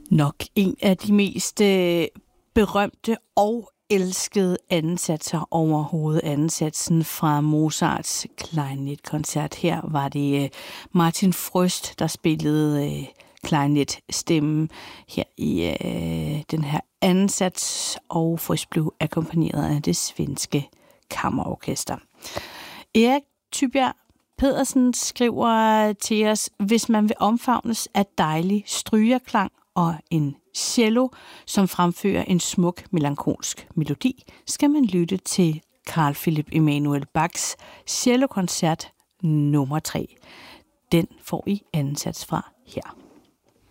Nok en af de mest berømte og elskede ansatser overhovedet. Ansatsen fra Mozarts klarinetkoncert. Her var det Martin Fröst, der spillede klarinetstemmen her i den her ansats, og Fröst blev akkompagneret af det svenske kammerorkester. Erik Tybjerg Pedersen skriver til os: hvis man vil omfavnes af dejlig strygerklang og en cello, som fremfører en smuk melankolsk melodi, skal man lytte til Carl Philipp Emanuel Bachs cellokoncert nummer 3. Den får I anden sats fra her.